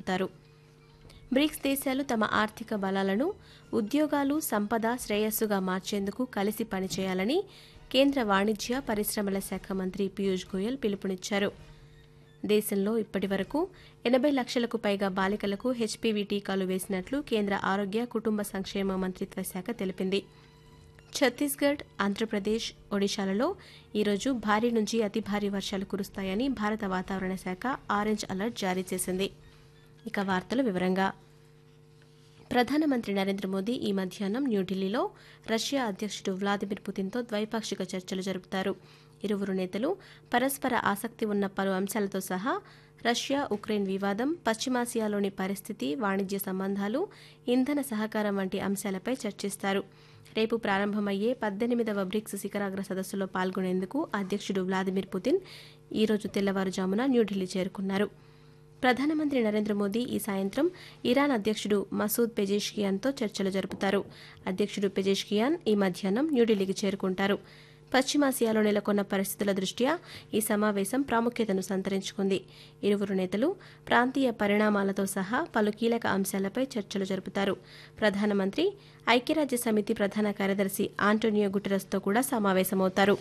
జరుపుతారు. బ్రిక్స్ దేశాలు తమ ఆర్థిక బలాలను ఉద్యోగాలు, సంపద, శ్రేయస్సుగా మార్చేందుకు కలిసి పనిచేయాలని కేంద్ర వాణిజ్య, పరిశ్రమల శాఖ మంత్రి పీయూష్ గోయల్ పిలుపునిచ్చారు. దేశంలో ఇప్పటివరకు 80 లక్షలకు పైగా బాలికలకు హెచ్పీవీ టీకాలు వేసినట్లు కేంద్ర ఆరోగ్య, కుటుంబ సంక్షేమ మంత్రిత్వ శాఖ తెలిపింది. ఛత్తీస్గఢ్, ఆంధ్రప్రదేశ్, ఒడిశాలలో ఈరోజు భారీ నుంచి అతి భారీ వర్షాలు కురుస్తాయని భారత వాతావరణ శాఖ ఆరెంజ్ అలర్ట్ జారీ చేసింది. ఇక వార్తల వివరంగా ప్రధానమంత్రి నరేంద్ర మోదీ ఈ మధ్యాహ్నం న్యూఢిల్లీలో రష్యా అధ్యక్షుడు వ్లాదిమిర్ పుతిన్తో ద్వైపాక్షిక చర్చలు జరుపుతారు. ఇరువురు నేతలు పరస్పర ఆసక్తి ఉన్న పలు అంశాలతో సహా రష్యా ఉక్రెయిన్ వివాదం, పశ్చిమాసియాలోని పరిస్థితి, వాణిజ్య సంబంధాలు, ఇంధన సహకారం వంటి అంశాలపై చర్చిస్తారు. రేపు ప్రారంభమయ్యే 18వ బ్రిక్స్ శిఖరాగ్ర సదస్సులో పాల్గొనేందుకు అధ్యక్షుడు వ్లాదిమిర్ పుతిన్ ఈరోజు తెల్లవారుజామున న్యూఢిల్లీ చేరుకున్నారు. ప్రధానమంత్రి నరేంద్ర మోదీ ఈ సాయంత్రం ఇరాన్ అధ్యక్షుడు మసూద్ పెజెష్కియాన్తో చర్చలు జరుపుతారు. అధ్యక్షుడు పెజెష్కియాన్ ఈ మధ్యాహ్నం న్యూఢిల్లీకి చేరుకుంటారు. పశ్చిమాసియాలో నెలకొన్న పరిస్థితుల దృష్ట్యా ఈ సమావేశం ప్రాముఖ్యతను సంతరించుకుంది. ఇరువురు నేతలు ప్రాంతీయ పరిణామాలతో సహా పలు కీలక అంశాలపై చర్చలు జరుపుతారు. ప్రధానమంత్రి ఐక్యరాజ్య సమితి ప్రధాన కార్యదర్శి ఆంటోనియో గుటెరస్తో కూడా సమావేశమవుతారు.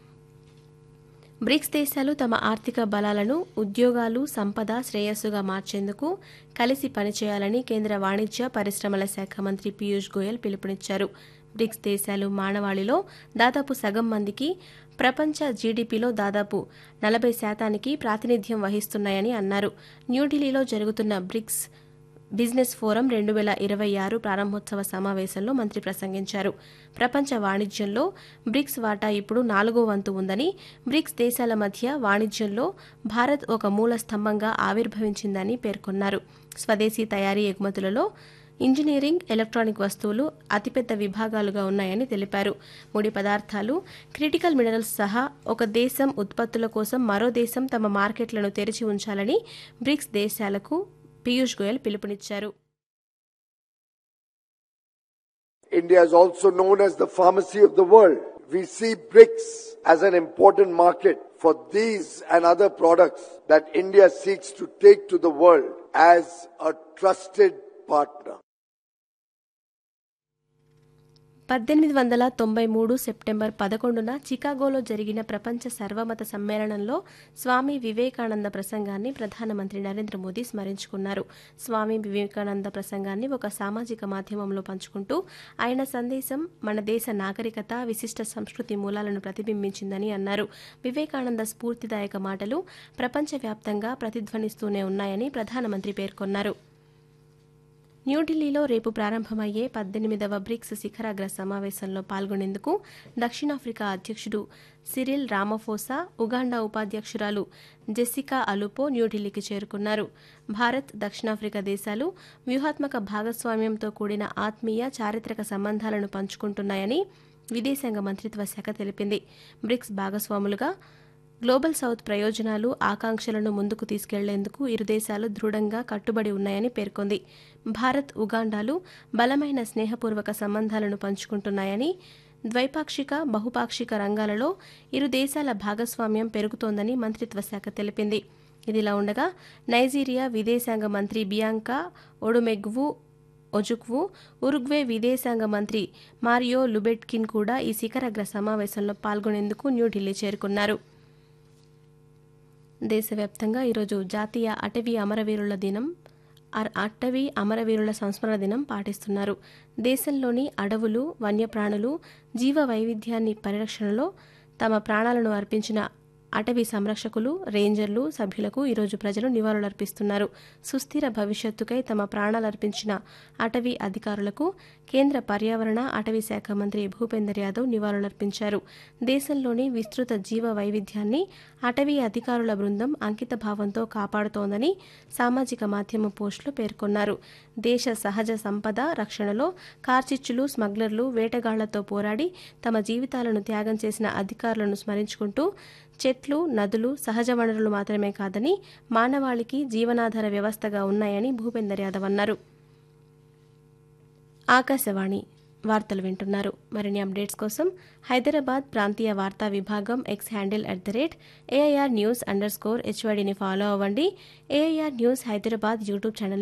బ్రిక్స్ దేశాలు తమ ఆర్థిక బలాలను ఉద్యోగాలు, సంపద, శ్రేయస్సుగా మార్చేందుకు కలిసి పనిచేయాలని కేంద్ర వాణిజ్య, పరిశ్రమల శాఖ మంత్రి పీయూష్ గోయల్ పిలుపునిచ్చారు. బ్రిక్స్ దేశాలు మానవాళిలో దాదాపు సగం మందికి, ప్రపంచ జీడీపీలో దాదాపు 40% ప్రాతినిధ్యం వహిస్తున్నాయని అన్నారు. న్యూఢిల్లీలో జరుగుతున్న బ్రిక్స్ బిజినెస్ ఫోరం 2026 ప్రారంభోత్సవ సమావేశంలో మంత్రి ప్రసంగించారు. ప్రపంచ వాణిజ్యంలో బ్రిక్స్ వాటా ఇప్పుడు 4వ వంతు ఉందని, బ్రిక్స్ దేశాల మధ్య వాణిజ్యంలో భారత్ ఒక మూల స్తంభంగా ఆవిర్భవించిందని పేర్కొన్నారు. స్వదేశీ తయారీ ఎగుమతులలో ఇంజనీరింగ్, ఎలక్ట్రానిక్ వస్తువులు అతిపెద్ద విభాగాలుగా ఉన్నాయని తెలిపారు. ముడి పదార్థాలు, క్రిటికల్ మినరల్స్ సహా ఒక దేశం ఉత్పత్తుల కోసం మరో దేశం తమ మార్కెట్లను తెరిచి ఉంచాలని బ్రిక్స్ దేశాలకు పీయూష్ గోయల్ పిలుపునిచ్చారు. India is also known as the pharmacy of the world. We see BRICS as an important market for these and other products that India seeks to take to the world as a trusted partner. 1893 September 11న చికాగోలో జరిగిన ప్రపంచ సర్వమత సమ్మేళనంలో స్వామి వివేకానంద ప్రసంగాన్ని ప్రధానమంత్రి నరేంద్ర మోదీ స్మరించుకున్నారు. స్వామి వివేకానంద ప్రసంగాన్ని ఒక సామాజిక మాధ్యమంలో పంచుకుంటూ ఆయన సందేశం మన దేశ నాగరికత, విశిష్ట సంస్కృతి మూలాలను ప్రతిబింబించిందని అన్నారు. వివేకానంద స్ఫూర్తిదాయక మాటలు ప్రపంచవ్యాప్తంగా ప్రతిధ్వనిస్తూనే ఉన్నాయని ప్రధానమంత్రి పేర్కొన్నారు. న్యూఢిల్లీలో రేపు ప్రారంభమయ్యే 18వ బ్రిక్స్ శిఖరాగ్ర సమావేశంలో పాల్గొనేందుకు దక్షిణాఫ్రికా అధ్యక్షుడు సిరిల్ రామఫోసా, ఉగాండా ఉపాధ్యక్షురాలు జెసికా అలుపో న్యూఢిల్లీకి చేరుకున్నారు. భారత్, దక్షిణాఫ్రికా దేశాలు వ్యూహాత్మక భాగస్వామ్యంతో కూడిన ఆత్మీయ, చారిత్రక సంబంధాలను పంచుకుంటున్నాయని విదేశాంగ మంత్రిత్వ శాఖ తెలిపింది. బ్రిక్స్ భాగస్వాములుగా గ్లోబల్ సౌత్ ప్రయోజనాలు, ఆకాంక్షలను ముందుకు తీసుకెళ్లేందుకు ఇరు దేశాలు దృఢంగా కట్టుబడి ఉన్నాయని పేర్కొంది. భారత్, ఉగాండాలు బలమైన స్నేహపూర్వక సంబంధాలను పంచుకుంటున్నాయని, ద్వైపాక్షిక, బహుపాక్షిక రంగాలలో ఇరు దేశాల భాగస్వామ్యం పెరుగుతోందని మంత్రిత్వ శాఖ తెలిపింది. ఇదిలా ఉండగా నైజీరియా విదేశాంగ మంత్రి బియాంకా ఒడుమెగ్వు ఒజుక్వు, ఉరుగ్వే విదేశాంగ మంత్రి మారియో లుబెట్కిన్ కూడా ఈ శిఖరాగ్ర సమావేశంలో పాల్గొనేందుకు న్యూఢిల్లీ చేరుకున్నారు. దేశవ్యాప్తంగా ఈరోజు జాతీయ అటవీ అమరవీరుల దినం, అటవీ అమరవీరుల సంస్మరణ దినం పాటిస్తున్నారు. దేశంలోని అడవులు, వన్యప్రాణులు, జీవ వైవిధ్యాన్ని పరిరక్షణలో తమ ప్రాణాలను అర్పించిన అటవీ సంరక్షకులు, రేంజర్లు, సభ్యులకు ఈరోజు ప్రజలు నివాళులర్పిస్తున్నారు. సుస్థిర భవిష్యత్తుకై తమ ప్రాణాలర్పించిన అటవీ అధికారులకు కేంద్ర పర్యావరణ, అటవీ శాఖ మంత్రి భూపేందర్ యాదవ్ నివాళులర్పించారు. దేశంలోని విస్తృత జీవ వైవిధ్యాన్ని అటవీ అధికారుల బృందం అంకిత భావంతో కాపాడుతోందని సామాజిక మాధ్యమ పోస్టులో పేర్కొన్నారు. దేశ సహజ సంపద రక్షణలో కార్చిచ్చులు, స్మగ్లర్లు, వేటగాళ్లతో పోరాడి తమ జీవితాలను త్యాగం చేసిన అధికారులను స్మరించుకుంటూ చెట్లు, నదులు సహజ వనరులు మాత్రమే కాదని మానవాళికి జీవనాధార వ్యవస్థగా ఉన్నాయని భూపేందర్ యాదవ్ అన్నారు. ఆకాశవాణి వార్తలు వింటున్నారు. మరిన్ని అప్డేట్స్ కోసం హైదరాబాద్ ప్రాంతీయ వార్తా విభాగం ఎక్స్ హ్యాండిల్ @AIR News_HYDని ఫాలో అవ్వండి. AIR news Hyderabad YouTube channel